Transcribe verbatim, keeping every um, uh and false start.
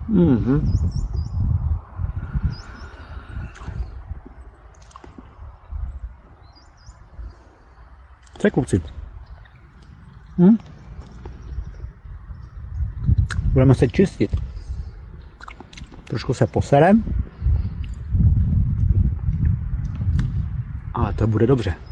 Mhm. Co kluci? Hm? Budeme se čistit. Trošku se poserem. Ale to bude dobře.